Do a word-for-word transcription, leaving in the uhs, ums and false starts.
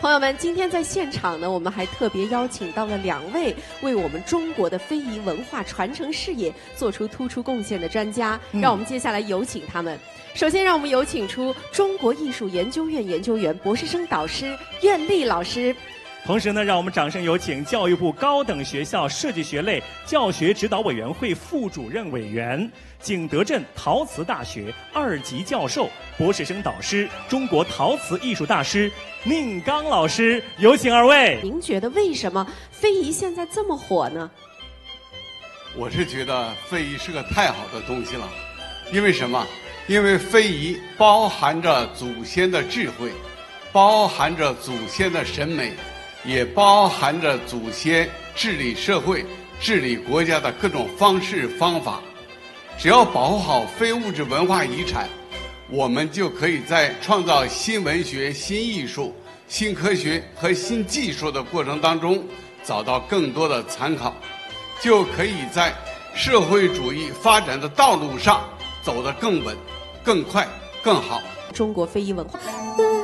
朋友们，今天在现场呢，我们还特别邀请到了两位为我们中国的非遗文化传承事业做出突出贡献的专家，嗯、让我们接下来有请他们。首先，让我们有请出中国艺术研究院研究员、博士生导师苑丽老师。 同时呢，让我们掌声有请教育部高等学校设计学类教学指导委员会副主任委员、景德镇陶瓷大学二级教授、博士生导师、中国陶瓷艺术大师宁刚老师，有请二位。 您觉得为什么非遗现在这么火呢？ 我是觉得非遗是个太好的东西了，因为什么？因为非遗包含着祖先的智慧，包含着祖先的审美，也包含着祖先治理社会、治理国家的各种方式方法。只要保护好非物质文化遗产，我们就可以在创造新文学、新艺术、新科学和新技术的过程当中找到更多的参考，就可以在社会主义发展的道路上走得更稳、更快、更好。 中国非遗文化。